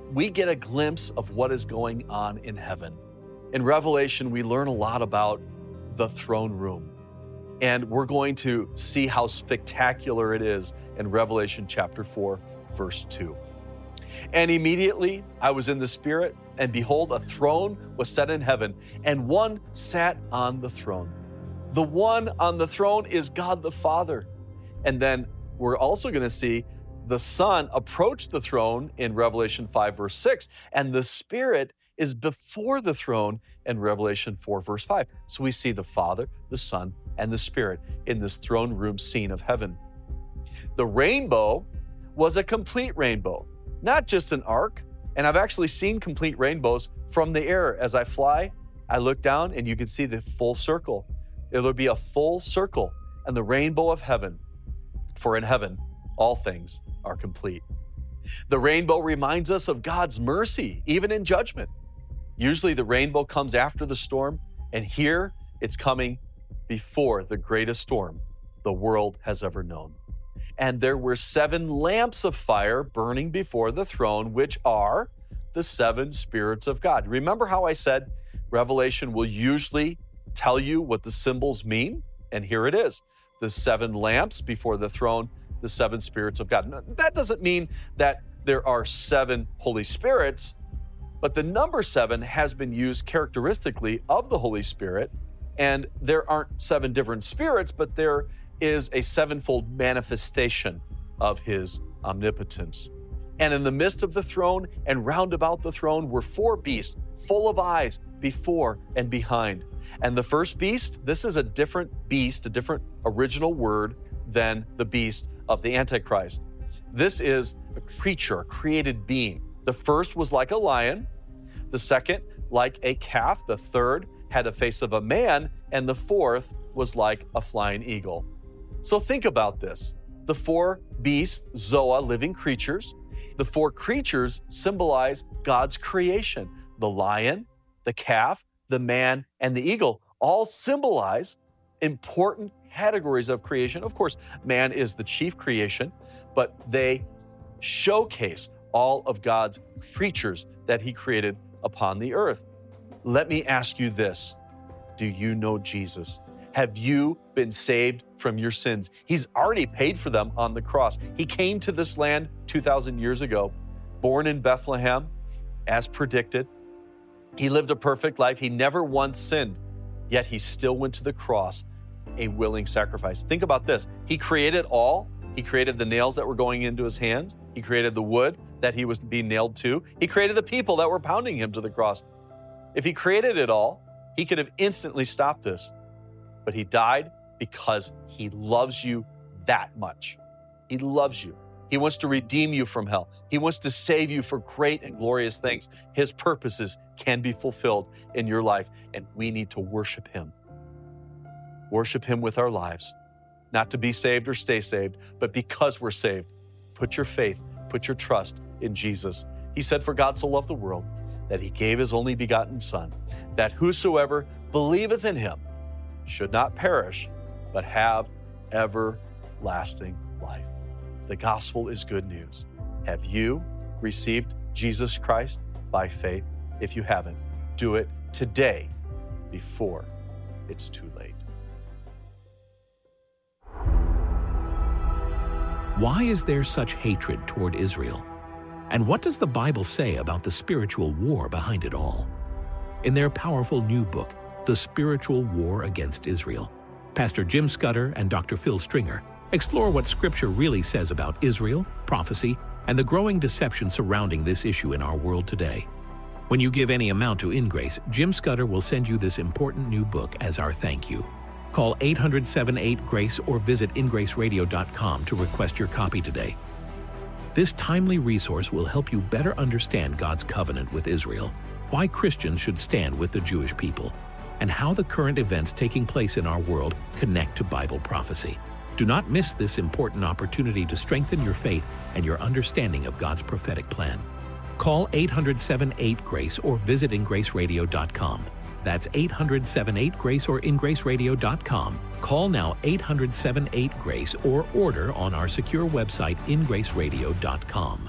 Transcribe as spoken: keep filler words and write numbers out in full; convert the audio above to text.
we get a glimpse of what is going on in heaven. In Revelation, we learn a lot about the throne room. And we're going to see how spectacular it is in Revelation chapter four, verse two. And immediately I was in the Spirit, and behold, a throne was set in heaven, and one sat on the throne. The one on the throne is God the Father. And then we're also going to see the Son approach the throne in Revelation five, verse six, and the Spirit is before the throne in Revelation four, verse five. So we see the Father, the Son, and the Spirit in this throne room scene of heaven. The rainbow was a complete rainbow, not just an arc. And I've actually seen complete rainbows from the air. As I fly, I look down and you can see the full circle. It'll be a full circle and the rainbow of heaven. For in heaven, all things are complete. The rainbow reminds us of God's mercy, even in judgment. Usually the rainbow comes after the storm, and here it's coming before the greatest storm the world has ever known. And there were seven lamps of fire burning before the throne, which are the seven spirits of God. Remember how I said Revelation will usually tell you what the symbols mean? And here it is. The seven lamps before the throne, the seven spirits of God. Now, that doesn't mean that there are seven Holy Spirits, but the number seven has been used characteristically of the Holy Spirit. And there aren't seven different spirits, but there is a sevenfold manifestation of his omnipotence. And in the midst of the throne and round about the throne were four beasts full of eyes before and behind. And the first beast, this is a different beast, a different original word than the beast of the Antichrist. This is a creature, a created being. The first was like a lion, the second like a calf, the third had a face of a man, and the fourth was like a flying eagle. So think about this. The four beasts, Zoa, living creatures. The four creatures symbolize God's creation. The lion, the calf, the man, and the eagle all symbolize important categories of creation. Of course, man is the chief creation, but they showcase all of God's creatures that he created upon the earth. Let me ask you this. Do you know Jesus? Have you been saved from your sins? He's already paid for them on the cross. He came to this land two thousand years ago, born in Bethlehem, as predicted. He lived a perfect life. He never once sinned, yet he still went to the cross, a willing sacrifice. Think about this. He created all. He created the nails that were going into his hands. He created the wood that he was being nailed to. He created the people that were pounding him to the cross. If he created it all, he could have instantly stopped this. But he died because he loves you that much. He loves you. He wants to redeem you from hell. He wants to save you for great and glorious things. His purposes can be fulfilled in your life, and we need to worship him. Worship him with our lives, not to be saved or stay saved, but because we're saved. Put your faith, put your trust in Jesus. He said, for God so loved the world that he gave his only begotten Son, that whosoever believeth in him should not perish, but have everlasting life. The gospel is good news. Have you received Jesus Christ by faith? If you haven't, do it today before it's too late. Why is there such hatred toward Israel? And what does the Bible say about the spiritual war behind it all? In their powerful new book, The Spiritual War Against Israel, Pastor Jim Scudder and Doctor Phil Stringer explore what Scripture really says about Israel, prophecy, and the growing deception surrounding this issue in our world today. When you give any amount to InGrace, Jim Scudder will send you this important new book as our thank you. Call eight hundred, seven eight, GRACE or visit in grace radio dot com to request your copy today. This timely resource will help you better understand God's covenant with Israel, why Christians should stand with the Jewish people, and how the current events taking place in our world connect to Bible prophecy. Do not miss this important opportunity to strengthen your faith and your understanding of God's prophetic plan. Call eight hundred, seven eight, GRACE or visit in grace radio dot com. That's eight hundred, seven eight, GRACE or in grace radio dot com. Call now eight hundred, seven eight, GRACE or order on our secure website in grace radio dot com.